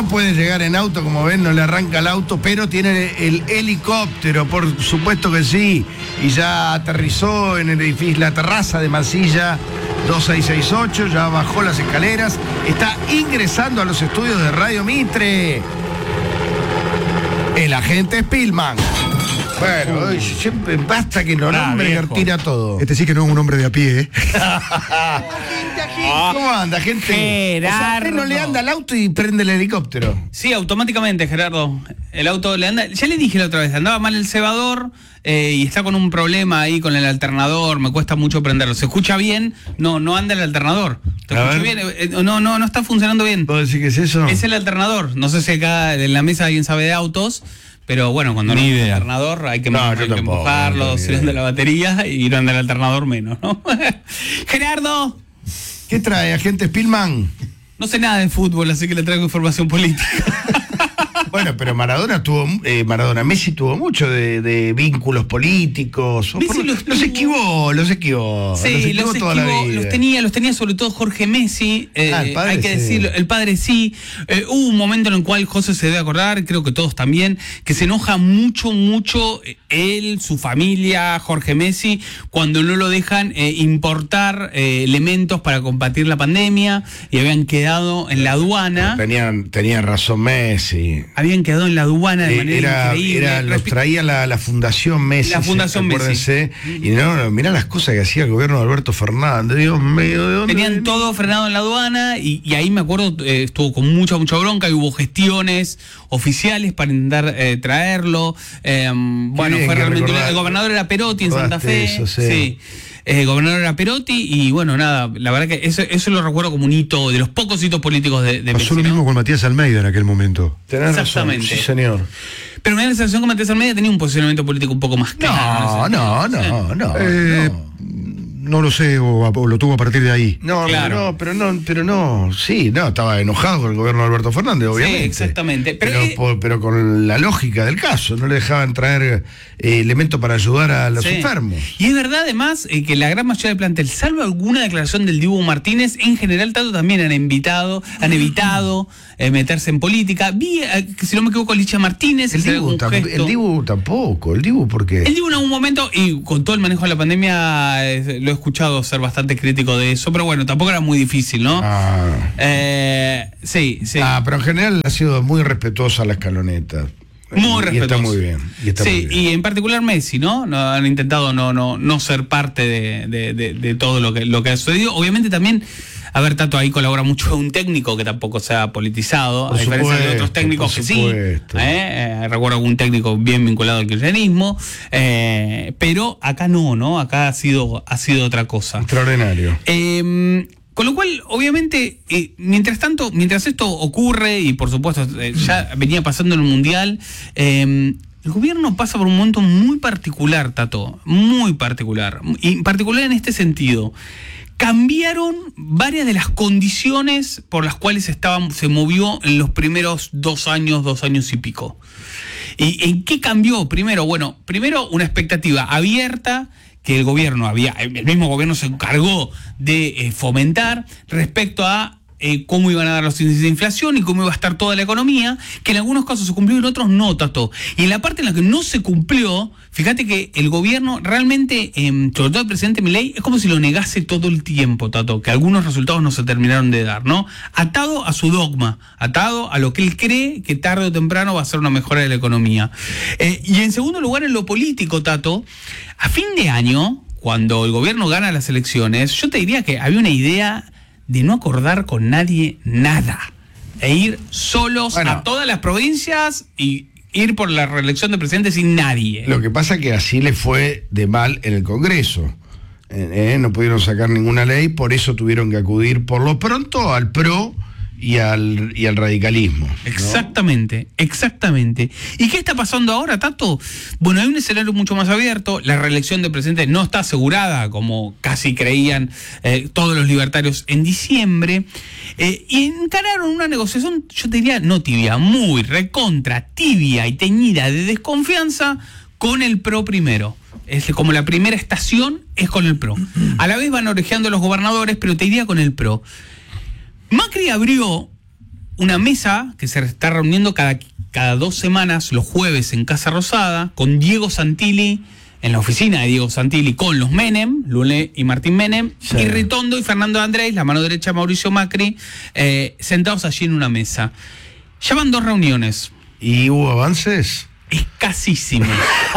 No puede llegar en auto, como ven, no le arranca el auto, pero tiene el helicóptero, por supuesto que sí. Y ya aterrizó en el edificio, la terraza de Mansilla 2668, ya bajó las escaleras, está ingresando a los estudios de Radio Mitre. El agente Spillman. Bueno, siempre basta que lo nombre y tira todo. Este sí que no es un hombre de a pie, ¿eh? ¿Cómo anda, gente? Gerardo. O sea, usted no le anda al auto y prende el helicóptero. Sí, automáticamente, Gerardo. El auto le anda. Ya le dije la otra vez, andaba mal el cebador y está con un problema ahí con el alternador. Me cuesta mucho prenderlo. ¿Se escucha bien? No anda el alternador. ¿Te escucha bien? No está funcionando bien. ¿Puedo decir qué es eso? Es el alternador. No sé si acá en la mesa alguien sabe de autos. Pero bueno, cuando no anda el alternador hay que empujarlo, se le anda la batería y no anda el alternador menos, ¿no? Gerardo. ¿Qué trae, agente Spillman? No sé nada de fútbol, así que le traigo información política. Bueno, pero Messi tuvo mucho de vínculos políticos. Messi los esquivó. Sí, los esquivó, los tenía sobre todo Jorge Messi. El padre, hay que decirlo, el padre sí. Hubo un momento en el cual José se debe acordar, creo que todos también, que se enoja mucho él, su familia, Jorge Messi, cuando no lo dejan importar elementos para combatir la pandemia y habían quedado en la aduana. Tenía razón Messi. Habían quedado en la aduana de manera increíble. Los traía la Fundación Messi. La Fundación Messi. Y mirá las cosas que hacía el gobierno de Alberto Fernández. Dios mío, ¿de dónde tenían venía? todo frenado en la aduana y ahí me acuerdo, estuvo con mucha bronca y hubo gestiones oficiales para intentar traerlo. Bueno, fue realmente... El gobernador era Perotti en Santa Fe. Eso, sí. El gobernador era Perotti y bueno, nada, la verdad que eso lo recuerdo como un hito, de los pocos hitos políticos de Messi. Pasó lo mismo con Matías Almeida en aquel momento. Tenés exactamente. Razón, sí, señor. Pero me da la sensación que Matías Almeida tenía un posicionamiento político un poco más claro. No. No lo sé, o lo tuvo a partir de ahí. Pero no, estaba enojado con el gobierno de Alberto Fernández, obviamente. Sí, exactamente. Pero con la lógica del caso, no le dejaban traer elementos para ayudar a los enfermos. Y es verdad, además, que la gran mayoría del plantel, salvo alguna declaración del Dibu Martínez, en general, tanto también han evitado meterse en política. Vi, si no me equivoco, Licha Martínez. El Dibu tampoco. ¿El Dibu por qué? El Dibu en algún momento, y con todo el manejo de la pandemia, lo he escuchado ser bastante crítico de eso, pero bueno, tampoco era muy difícil, ¿no? Sí. Pero en general ha sido muy respetuosa la escaloneta. Muy respetuosa. Y está muy bien. Y en particular Messi, ¿no? Han intentado no ser parte de todo lo que ha sucedido. Obviamente también, a ver, Tato, ahí colabora mucho un técnico que tampoco se ha politizado, a diferencia de otros técnicos que sí. Recuerdo algún técnico bien vinculado al kirchnerismo, pero acá no, acá ha sido otra cosa. Extraordinario. Con lo cual, obviamente, mientras esto ocurre, y por supuesto ya venía pasando en el Mundial, el gobierno pasa por un momento muy particular, Tato, muy particular, y particular en este sentido. Cambiaron varias de las condiciones por las cuales se movió en los primeros 2 años y pico. ¿Y en qué cambió? Primero una expectativa abierta que el mismo gobierno se encargó de fomentar respecto a cómo iban a dar los índices de inflación y cómo iba a estar toda la economía, que en algunos casos se cumplió y en otros no, Tato. Y en la parte en la que no se cumplió, fíjate que el gobierno realmente, sobre todo el presidente Milei, es como si lo negase todo el tiempo, Tato, que algunos resultados no se terminaron de dar, ¿no? Atado a su dogma, atado a lo que él cree que tarde o temprano va a ser una mejora de la economía. Y en segundo lugar, en lo político, Tato, a fin de año, cuando el gobierno gana las elecciones, yo te diría que había una idea de no acordar con nadie nada, e ir solos a todas las provincias y ir por la reelección de presidente sin nadie. Lo que pasa es que así le fue de mal en el Congreso. No pudieron sacar ninguna ley, por eso tuvieron que acudir por lo pronto al PRO y al radicalismo, ¿no? Exactamente. ¿Y qué está pasando ahora, Tato? Bueno, hay un escenario mucho más abierto. La reelección del presidente no está asegurada, como casi creían todos los libertarios en diciembre. Y encararon una negociación, yo te diría, no tibia, muy recontra tibia y teñida de desconfianza con el PRO primero. Es como la primera estación es con el PRO. A la vez van orejeando los gobernadores, pero te diría con el PRO. Macri abrió una mesa que se está reuniendo cada 2 semanas, los jueves en Casa Rosada, con Diego Santilli, en la oficina de Diego Santilli, con los Menem, Lule y Martín Menem, Sí. y Ritondo y Fernando Andrés, la mano derecha de Mauricio Macri, sentados allí en una mesa. Ya van 2 reuniones. ¿Y hubo avances? Escasísimos.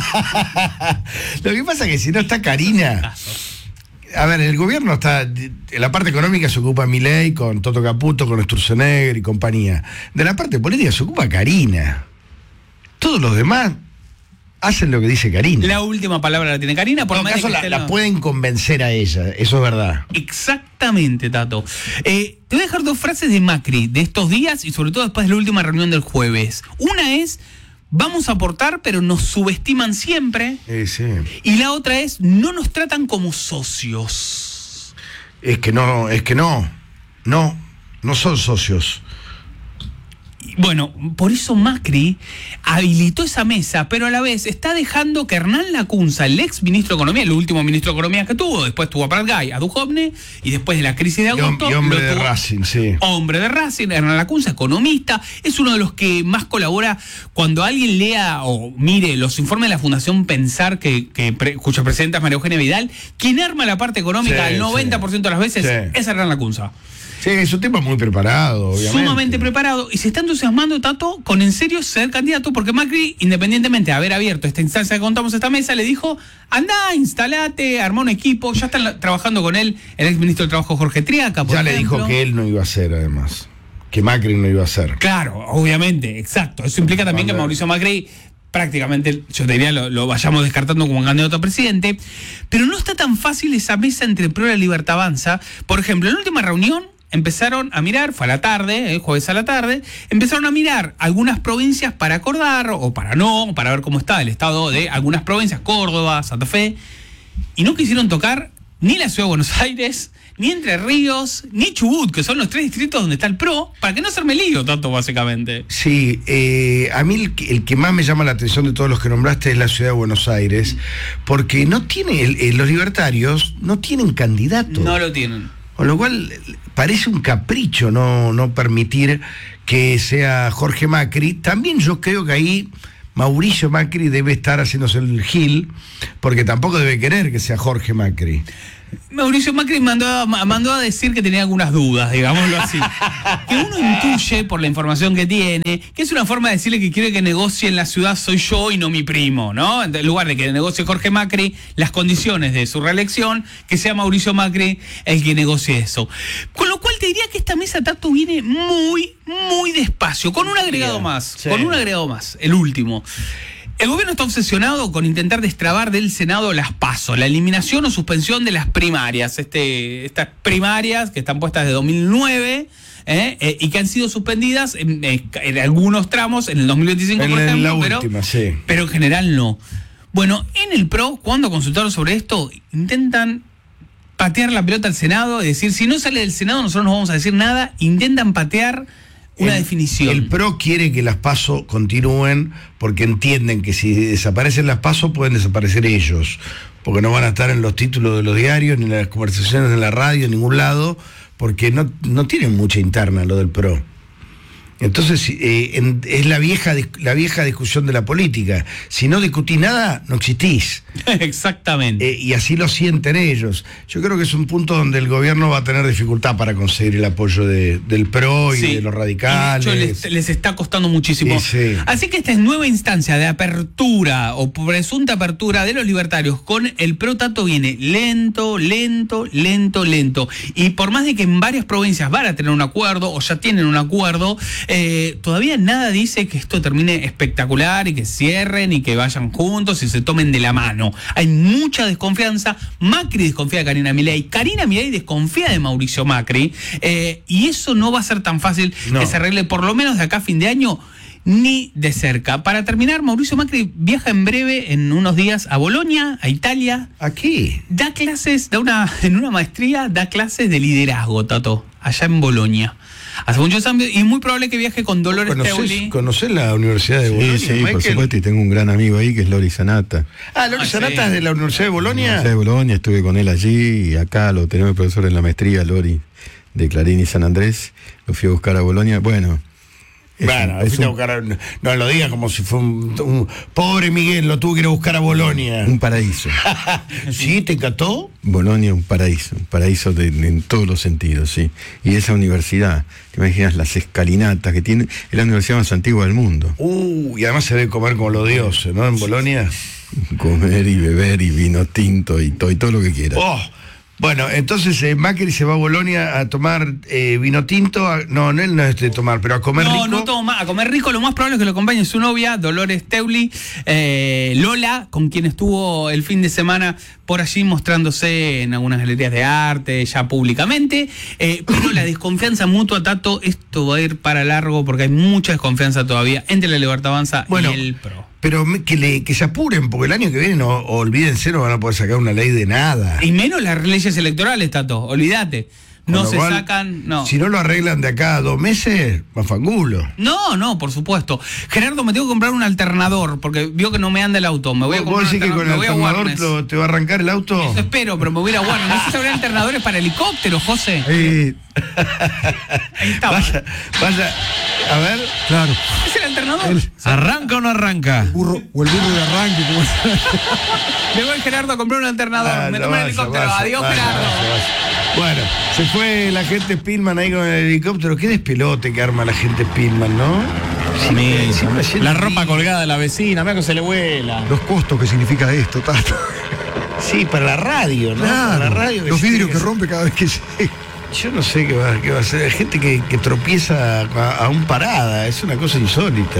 Lo que pasa es que si no está Karina... A ver, el gobierno está... En la parte económica se ocupa Milei con Toto Caputo, con Sturzenegger y compañía. De la parte política se ocupa Karina. Todos los demás hacen lo que dice Karina. La última palabra la tiene Karina. Por En todo más de caso, que esté la pueden convencer a ella, eso es verdad. Exactamente, Tato. Te voy a dejar 2 frases de Macri de estos días y sobre todo después de la última reunión del jueves. Una es: vamos a aportar, pero nos subestiman siempre. Sí. Y la otra es: no nos tratan como socios. Es que no son socios. Bueno, por eso Macri habilitó esa mesa, pero a la vez está dejando que Hernán Lacunza, el ex ministro de Economía, el último ministro de Economía que tuvo, después tuvo a Pratgay, a Duhovne, y después de la crisis de agosto... Y hombre de tuvo, Racing, sí. Hombre de Racing, Hernán Lacunza, economista, es uno de los que más colabora. Cuando alguien lea o mire los informes de la Fundación Pensar, cuya presidenta es María Eugenia Vidal, quien arma la parte económica Sí, el 90% de las veces es Hernán Lacunza. Sí, es un tipo muy preparado, obviamente. Sumamente preparado, y se está entusiasmando Tato con en serio ser candidato, porque Macri, independientemente de haber abierto esta instancia que contamos, esta mesa, le dijo: andá, instalate, armó un equipo. Ya están trabajando con él el ex ministro de Trabajo Jorge Triaca, por Ya le ejemplo. dijo que él no iba a hacer, además. Que Macri no iba a hacer. Claro, obviamente, exacto. Eso implica también que Mauricio Macri prácticamente, yo te diría, lo vayamos descartando como candidato a presidente. Pero no está tan fácil esa mesa entre Pro y la Libertad Avanza. Por ejemplo, en la última reunión empezaron a mirar, fue a la tarde, jueves a la tarde, empezaron a mirar algunas provincias para acordar o para no, para ver cómo está el estado de algunas provincias, Córdoba, Santa Fe, y no quisieron tocar ni la Ciudad de Buenos Aires, ni Entre Ríos, ni Chubut, que son los 3 distritos donde está el PRO, para que no se arme lío tanto, básicamente. Sí, a mí el que más me llama la atención de todos los que nombraste es la Ciudad de Buenos Aires, porque no tiene, los libertarios no tienen candidato. No lo tienen. Con lo cual parece un capricho no permitir que sea Jorge Macri. También yo creo que ahí Mauricio Macri debe estar haciéndose el gil, porque tampoco debe querer que sea Jorge Macri. Mauricio Macri mandó a decir que tenía algunas dudas, digámoslo así. Que uno intuye, por la información que tiene, que es una forma de decirle que quiere que negocie en la ciudad soy yo y no mi primo, ¿no? En lugar de que negocie Jorge Macri las condiciones de su reelección, que sea Mauricio Macri el que negocie eso. Con lo cual te diría que esta mesa, Tato, viene muy, muy despacio, con un agregado más, Sí. el último. El gobierno está obsesionado con intentar destrabar del Senado las PASO, la eliminación o suspensión de las primarias. Estas primarias que están puestas desde 2009 y que han sido suspendidas en algunos tramos en el 2025, por ejemplo, pero en general no. Bueno, en el PRO, cuando consultaron sobre esto, intentan patear la pelota al Senado y decir: si no sale del Senado, nosotros no vamos a decir nada. Intentan patear una definición. El PRO quiere que las PASO continúen porque entienden que si desaparecen las PASO pueden desaparecer ellos, porque no van a estar en los títulos de los diarios, ni en las conversaciones de la radio, en ningún lado, porque no tienen mucha interna lo del PRO. Entonces es la vieja discusión de la política. Si no discutís nada, no existís. Exactamente. Y así lo sienten ellos. Yo creo que es un punto donde el gobierno va a tener dificultad para conseguir el apoyo del PRO y de los radicales. Y de hecho les está costando muchísimo. Sí. Así que esta es nueva instancia de apertura o presunta apertura de los libertarios con el PRO. Tato viene lento. Y por más de que en varias provincias van a tener un acuerdo o ya tienen un acuerdo, todavía nada dice que esto termine espectacular y que cierren y que vayan juntos y se tomen de la mano. Hay mucha desconfianza. Macri desconfía de Karina Milei, Karina Milei desconfía de Mauricio Macri, y eso no va a ser tan fácil que se arregle, por lo menos de acá a fin de año, ni de cerca. Para terminar, Mauricio Macri viaja en breve, en unos días, a Bolonia, a Italia. ¿Aquí? Da clases, en una maestría, da clases de liderazgo, Tato, allá en Bolonia. Hace muchos años, y es muy probable que viaje con Dolores Teuli. ¿Conocés la Universidad de Bolonia? Sí, por supuesto, y tengo un gran amigo ahí que es Lori Sanata. Lori Sanata es de la Universidad de Bolonia. La Universidad de Bolonia, estuve con él allí, y acá lo tenemos el profesor en la maestría, Lori, de Clarín y San Andrés, lo fui a buscar a Bolonia. Bueno, Bueno, fuiste a buscar, no lo digas como si fue un pobre Miguel, lo tuvo que ir a buscar a Bolonia. Un paraíso. ¿Sí? ¿Te encantó? Bolonia, un paraíso en todos los sentidos, sí. Y esa universidad, te imaginas las escalinatas que tiene, es la universidad más antigua del mundo. Y además se debe comer como los dioses, ¿no? En Bolonia. Comer y beber y vino tinto y todo lo que quieras. Bueno, entonces Macri se va a Bolonia a tomar vino tinto. No él no es de tomar, pero a comer rico. No toma, a comer rico. Lo más probable es que lo acompañe su novia, Dolores Teuli, Lola, con quien estuvo el fin de semana por allí mostrándose en algunas galerías de arte, ya públicamente. Pero la desconfianza mutua, Tato, esto va a ir para largo porque hay mucha desconfianza todavía entre la Libertad Avanza y el PRO. Pero que se apuren, porque el año que viene, olvídense, no van a poder sacar una ley de nada. Y menos las leyes electorales, Tato, olvídate. No se sacan, no. Si no lo arreglan de acá a 2 meses, mafangulo. No, por supuesto. Gerardo, me tengo que comprar un alternador, porque vio que no me anda el auto. Me voy a comprar ¿Vos decís que con el alternador te va a arrancar el auto? Eso espero, pero me voy a ir a Warner. No sé si habrá alternadores para helicópteros, José. Ahí está. Vaya, a ver. Claro. ¿Es el alternador? ¿Arranca o no arranca? El burro de arranque. Me voy, Gerardo, a comprar un alternador. Me tomo el helicóptero. Adiós, Gerardo. Bueno, se fue la gente Spillman ahí con el helicóptero. Qué despelote que arma la gente Spillman, ¿no? La ropa colgada de la vecina, mira que se le vuela. Los costos que significa esto, Tato. Sí, para la radio, ¿no? Claro, para la radio. Los vidrios que rompe cada vez que llega. Yo no sé qué va a ser. Hay gente que tropieza a un parada. Es una cosa insólita.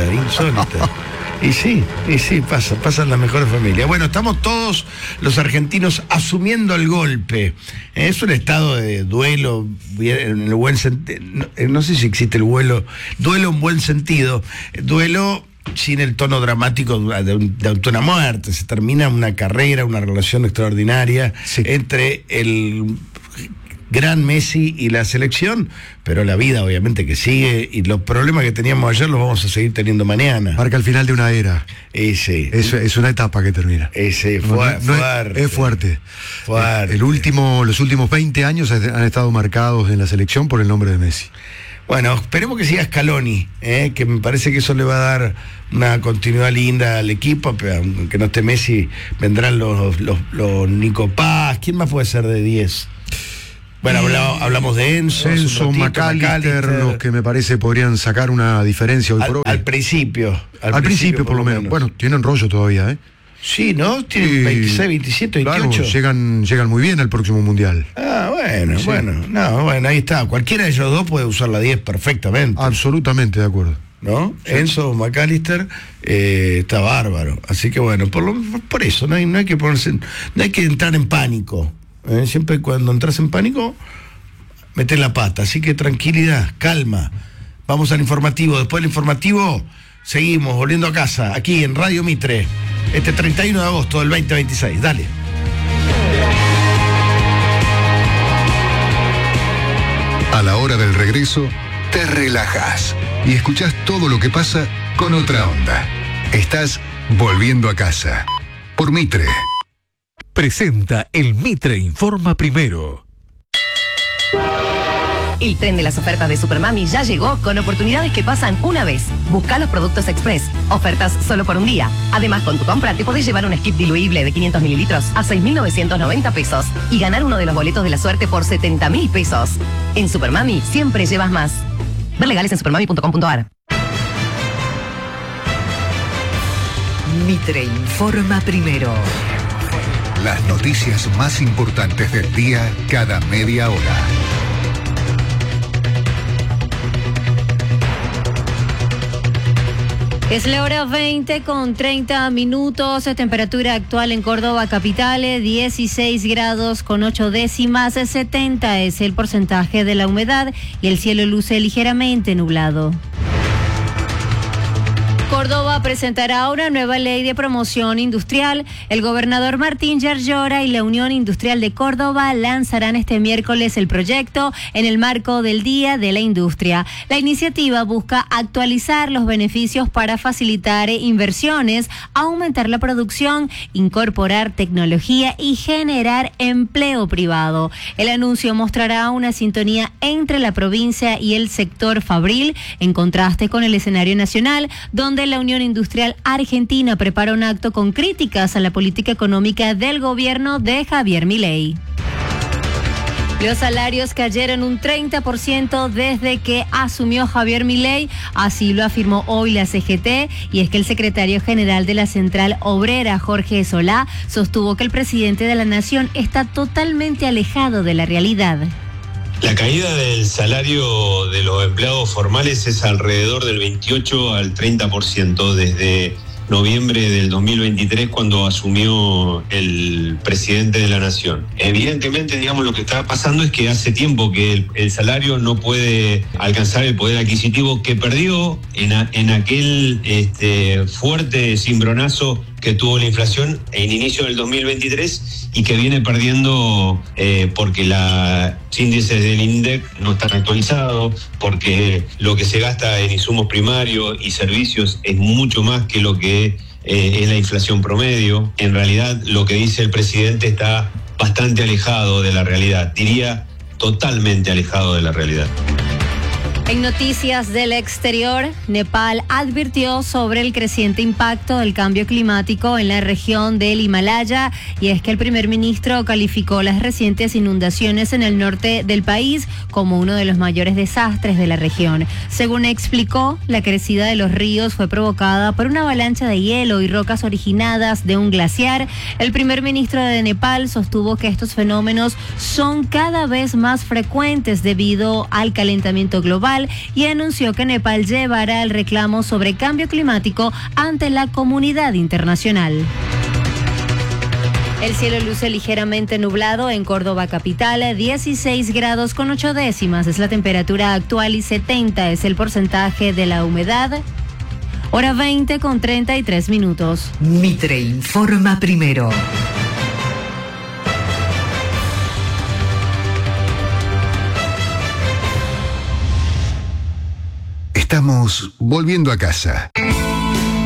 Y sí, pasa en las mejores familias. Bueno, estamos todos los argentinos asumiendo el golpe. Es un estado de duelo, en el buen sentido. No sé si existe el duelo en buen sentido. Duelo sin el tono dramático de una muerte. Se termina una carrera, una relación extraordinaria entre el gran Messi y la selección, pero la vida obviamente que sigue, y los problemas que teníamos ayer los vamos a seguir teniendo mañana. Marca el final de una era. Sí. Es una etapa que termina. Fuerte. Es fuerte. Fuerte. Los últimos 20 años han estado marcados en la selección por el nombre de Messi. Bueno, esperemos que siga Scaloni, que me parece que eso le va a dar una continuidad linda al equipo, pero aunque no esté Messi, vendrán los Nico Paz. ¿Quién más puede ser de 10? Bueno, hablamos de Enzo, McAllister, los que me parece podrían sacar una diferencia hoy por hoy. Al principio, por lo menos. Bueno, tienen rollo todavía, ¿eh? Sí, ¿no? Tienen 26, 27, 28. Claro, llegan muy bien al próximo Mundial. Bueno, ahí está. Cualquiera de ellos dos puede usar la 10 perfectamente. Absolutamente de acuerdo. ¿No? Sí. Enzo, McAllister, está bárbaro. Así que bueno, por eso, no hay que ponerse, no hay que entrar en pánico. Siempre cuando entras en pánico, metes la pata. Así que tranquilidad, calma. Vamos al informativo. Después del informativo, seguimos volviendo a casa, aquí en Radio Mitre, este 31 de agosto del 2026. Dale. A la hora del regreso, te relajas y escuchás todo lo que pasa con otra onda. Estás volviendo a casa. Por Mitre. Presenta el Mitre Informa Primero. El tren de las ofertas de Supermami ya llegó con oportunidades que pasan una vez. Busca los productos Express. Ofertas solo por un día. Además, con tu compra te podés llevar un skip diluible de 500 mililitros a 6.990 pesos y ganar uno de los boletos de la suerte por 70.000 pesos. En Supermami siempre llevas más. Ver legales en supermami.com.ar. Mitre Informa Primero. Las noticias más importantes del día cada media hora. Es la hora 20 con 30 minutos, temperatura actual en Córdoba capital, 16 grados con 8 décimas, 70 es el porcentaje de la humedad y el cielo luce ligeramente nublado. Córdoba presentará una nueva ley de promoción industrial. El gobernador Martín Yarlora y la Unión Industrial de Córdoba lanzarán este miércoles el proyecto en el marco del Día de la Industria. La iniciativa busca actualizar los beneficios para facilitar inversiones, aumentar la producción, incorporar tecnología y generar empleo privado. El anuncio mostrará una sintonía entre la provincia y el sector fabril, en contraste con el escenario nacional, donde la Unión Industrial Argentina prepara un acto con críticas a la política económica del gobierno de Javier Milei. Los salarios cayeron un 30% desde que asumió Javier Milei, así lo afirmó hoy la CGT, y es que el secretario general de la Central Obrera, Jorge Solá, sostuvo que el presidente de la Nación está totalmente alejado de la realidad. La caída del salario de los empleados formales es alrededor del 28 al 30% desde noviembre del 2023, cuando asumió el presidente de la Nación. Evidentemente, digamos, lo que está pasando es que hace tiempo que el salario no puede alcanzar el poder adquisitivo que perdió en aquel fuerte cimbronazo que tuvo la inflación en inicio del 2023 y que viene perdiendo porque los índices del INDEC no están actualizados, porque lo que se gasta en insumos primarios y servicios es mucho más que lo que es la inflación promedio. En realidad, lo que dice el presidente está bastante alejado de la realidad, diría totalmente alejado de la realidad. En noticias del exterior, Nepal advirtió sobre el creciente impacto del cambio climático en la región del Himalaya, y es que el primer ministro calificó las recientes inundaciones en el norte del país como uno de los mayores desastres de la región. Según explicó, la crecida de los ríos fue provocada por una avalancha de hielo y rocas originadas de un glaciar. El primer ministro de Nepal sostuvo que estos fenómenos son cada vez más frecuentes debido al calentamiento global, y anunció que Nepal llevará el reclamo sobre cambio climático ante la comunidad internacional. El cielo luce ligeramente nublado en Córdoba capital, 16 grados con 8 décimas es la temperatura actual y 70 es el porcentaje de la humedad. Hora 20 con 33 minutos. Mitre informa primero. Estamos volviendo a casa.